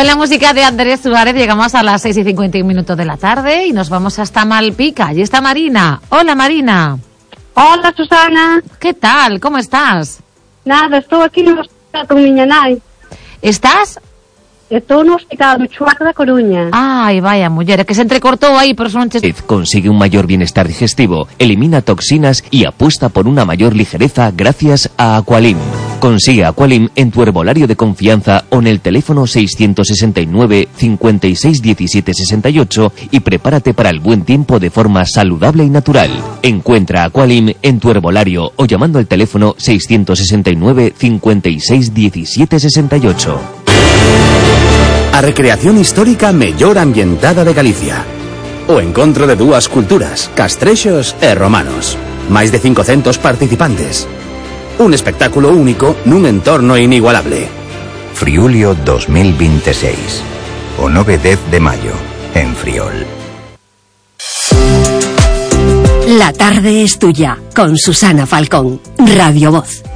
Con la música de Andrés Suárez llegamos a las 6:51 de la tarde y nos vamos hasta Malpica. Allí está Marina. Hola, Marina. Hola, Susana. ¿Qué tal? ¿Cómo estás? Nada, estou aquí no hospital con miña nai. ¿Estás? Estou no hospital do Chuac da Coruña. Ay, vaya, muller, que se entrecortou aí, pero son... Consigue un mayor bienestar digestivo, elimina toxinas y apuesta por una mayor ligereza gracias a Aqualim. Consigue Aqualim en tu herbolario de confianza o en el teléfono 669 56 17 68 y prepárate para el buen tiempo de forma saludable y natural. Encuentra Aqualim en tu herbolario o llamando al teléfono 669 56 17 68. A recreación histórica mellor ambientada de Galicia. O encontro de dúas culturas, castrexos e romanos. Máis de 500 participantes. Un espectáculo único nun entorno inigualable. Friulio 2026. O 9-10 de mayo, en Friol. La tarde es tuya, con Susana Falcón, Radio Voz.